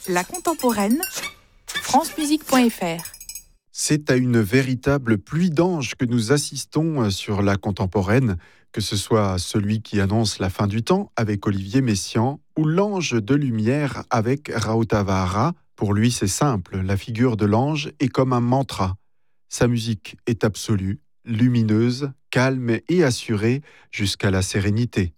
La contemporaine, francemusique.fr. C'est à une véritable pluie d'anges que nous assistons sur la contemporaine, que ce soit celui qui annonce la fin du temps avec Olivier Messiaen ou l'ange de lumière avec Raoult Avara. Pour lui, c'est simple, la figure de l'ange est comme un mantra. Sa musique est absolue, lumineuse, calme et assurée jusqu'à la sérénité.